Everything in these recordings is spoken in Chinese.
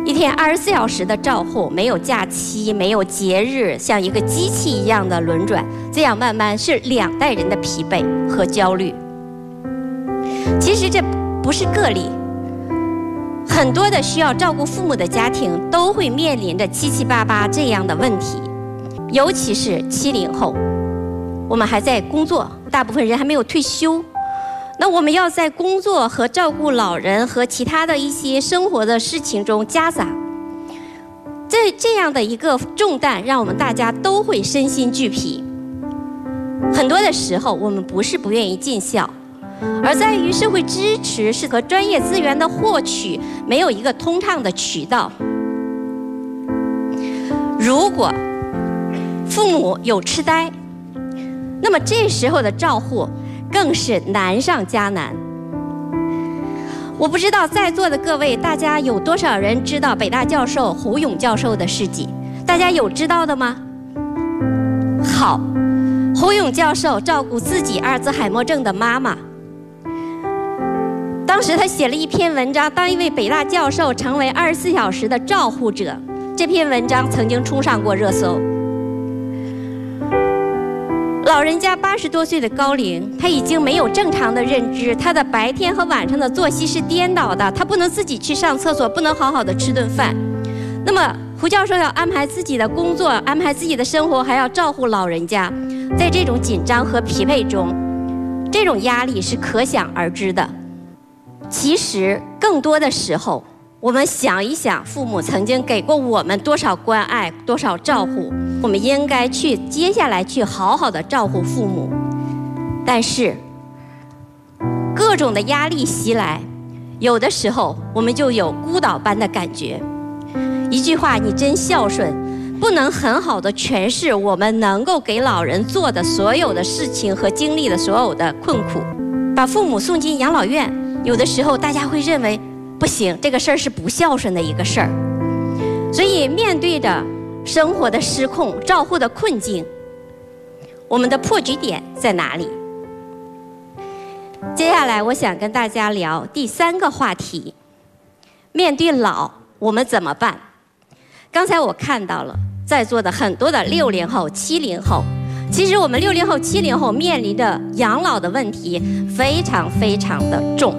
一天24小时的照护，没有假期，没有节日，像一个机器一样的轮转，这样慢慢是2代人的疲惫和焦虑。其实这不是个例，很多的需要照顾父母的家庭都会面临着七七八八这样的问题，尤其是70后，我们还在工作，大部分人还没有退休。那我们要在工作和照顾老人和其他的一些生活的事情中夹杂，这样的一个重担，让我们大家都会身心俱疲。很多的时候，我们不是不愿意尽孝，而在于社会支持是和专业资源的获取没有一个通畅的渠道。如果父母有痴呆，那么这时候的照护更是难上加难。我不知道在座的各位，大家有多少人知道北大教授胡勇教授的事迹？大家有知道的吗？好，胡勇教授照顾自己阿尔兹海默症的妈妈，当时他写了一篇文章，当一位北大教授成为24小时的照护者，这篇文章曾经冲上过热搜。老人家80多岁的高龄，他已经没有正常的认知，他的白天和晚上的作息是颠倒的，他不能自己去上厕所，不能好好的吃顿饭。那么胡教授要安排自己的工作，安排自己的生活，还要照顾老人家，在这种紧张和疲惫中，这种压力是可想而知的。其实更多的时候，我们想一想，父母曾经给过我们多少关爱，多少照顾，我们应该接下来去好好的照顾父母。但是各种的压力袭来，有的时候我们就有孤岛般的感觉。一句话，你真孝顺，不能很好的诠释我们能够给老人做的所有的事情和经历的所有的困苦。把父母送进养老院，有的时候大家会认为不行，这个事儿是不孝顺的一个事儿。所以面对着生活的失控、照护的困境，我们的破局点在哪里？接下来我想跟大家聊第3个话题，面对老我们怎么办？刚才我看到了在座的很多的60后、70后，其实我们60后、70后面临着养老的问题非常非常的重。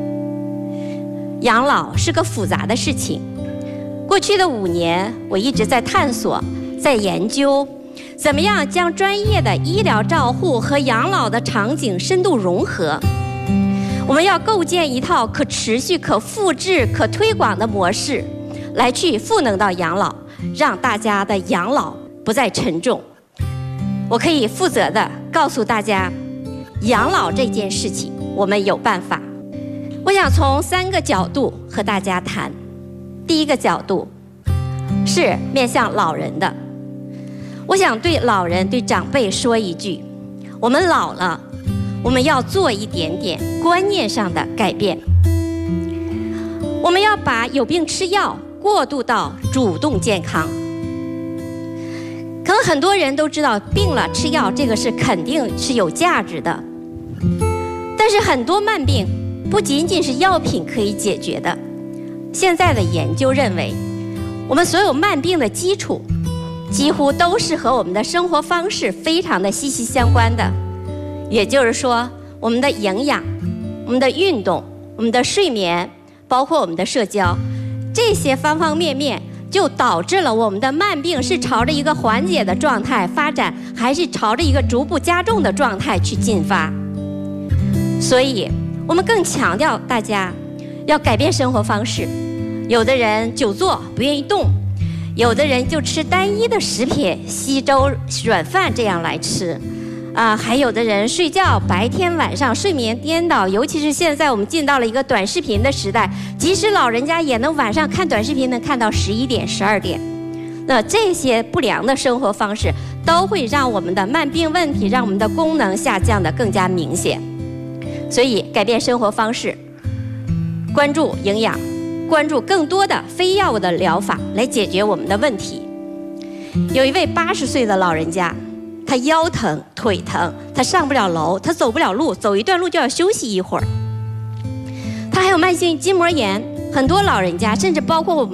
养老是个复杂的事情，过去的5年，我一直在探索，在研究，怎么样将专业的医疗照护和养老的场景深度融合。我们要构建一套可持续、可复制、可推广的模式，来去赋能到养老，让大家的养老不再沉重。我可以负责的告诉大家，养老这件事情，我们有办法。我想从3个角度和大家谈。第一个角度是面向老人的，我想对老人、对长辈说一句：我们老了，我们要做一点点观念上的改变。我们要把有病吃药过渡到主动健康。可能很多人都知道，病了吃药这个是肯定是有价值的，但是很多慢病不仅仅是药品可以解决的。现在的研究认为，我们所有慢病的基础几乎都是和我们的生活方式非常的息息相关的。也就是说，我们的营养、我们的运动、我们的睡眠，包括我们的社交，这些方方面面就导致了我们的慢病是朝着一个缓解的状态发展，还是朝着一个逐步加重的状态去进发。所以我们更强调大家要改变生活方式。有的人久坐不愿意动，有的人就吃单一的食品，稀粥软饭这样来吃还有的人睡觉白天晚上睡眠颠倒，尤其是现在我们进到了一个短视频的时代，即使老人家也能晚上看短视频，能看到11点12点。那这些不良的生活方式都会让我们的慢病问题，让我们的功能下降得更加明显。所以改变生活方式，关注营养，关注更多的非药物的疗法来解决我们的问题。有一位80岁的老人家，他腰疼腿疼，他上不了楼，他走不了路，走一段路就要休息一会儿。他还有慢性筋膜炎，很多老人家甚至包括我们